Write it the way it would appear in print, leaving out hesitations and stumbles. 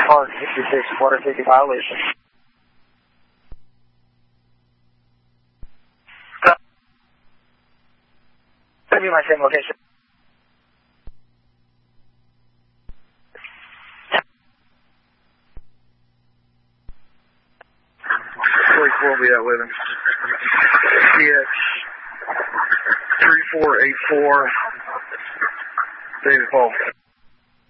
Park 66, quarter 50 violation. Send me my same location. We'll be out with him. CX 3484, David Paul.